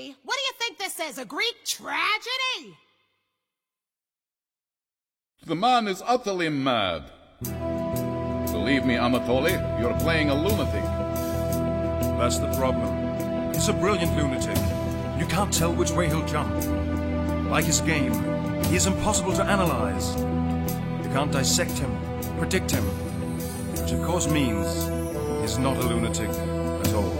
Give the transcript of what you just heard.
me. What do you think this is, a Greek tragedy? The man is utterly mad. Believe me, Anatoly, you're playing a lunatic. That's the problem. He's a brilliant lunatic. You can't tell which way he'll jump. Like his game, he is impossible to analyze. You can't dissect him, predict him, which of course means he's not a lunatic at all.